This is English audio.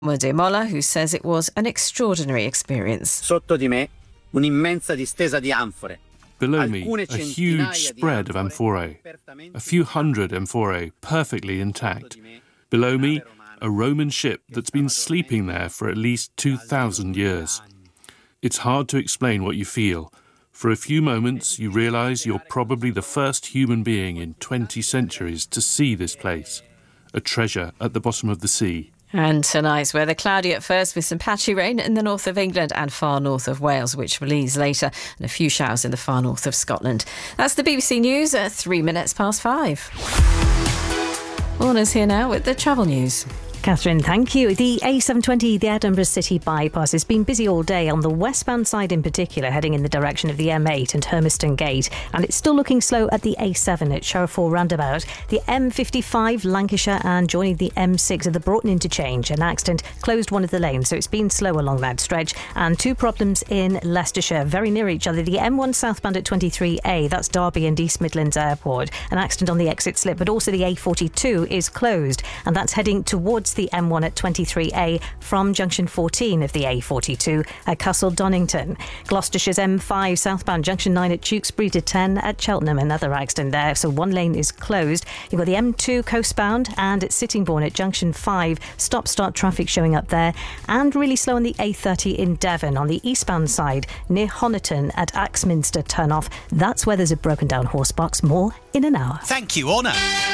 Demola, who says it was an extraordinary experience. Sotto di me, un'immensa distesa di anfore. Below me, a huge spread of amphorae, a few hundred amphorae perfectly intact. Below me, a Roman ship that's been sleeping there for at least 2,000 years. It's hard to explain what you feel. For a few moments, you realise you're probably the first human being in 20 centuries to see this place, a treasure at the bottom of the sea. And tonight's weather cloudy at first with some patchy rain in the north of England and far north of Wales, which will ease later, and a few showers in the far north of Scotland. That's the BBC News at 5:03. Lorna's here now with the travel news. Catherine, thank you. The A720, the Edinburgh City bypass, has been busy all day on the westbound side in particular, heading in the direction of the M8 and Hermiston Gate. And it's still looking slow at the A7 at Sherwood roundabout. The M55, Lancashire, and joining the M6 at the Broughton interchange. An accident closed one of the lanes, so it's been slow along that stretch. And two problems in Leicestershire, very near each other. The M1 southbound at 23A, that's Derby and East Midlands Airport. An accident on the exit slip, but also the A42 is closed. And that's heading towards the M1 at 23A from junction 14 of the A42 at Castle Donington. Gloucestershire's M5 southbound junction 9 at Tewkesbury to 10 at Cheltenham. Another accident there, so one lane is closed. You've got the M2 coastbound and at Sittingbourne at junction 5. Stop-start traffic showing up there, and really slow on the A30 in Devon on the eastbound side near Honiton at Axminster turnoff. That's where there's a broken down horse box. More in an hour. Thank you, Honor.